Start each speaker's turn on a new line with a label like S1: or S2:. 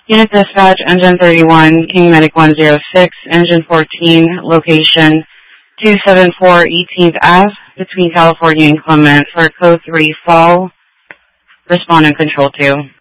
S1: Unit Dispatch, Engine 31, King Medic 106, Engine 14, location 274 18th Ave, between California and Clement, for Code 3 Fall, respondent Control 2.